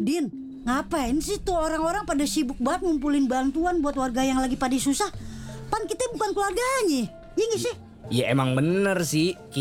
Din, ngapain sih tuh orang-orang pada sibuk banget ngumpulin bantuan buat warga yang lagi pada susah? Pan kita bukan keluarganya, iya nggak sih? Ya emang bener sih.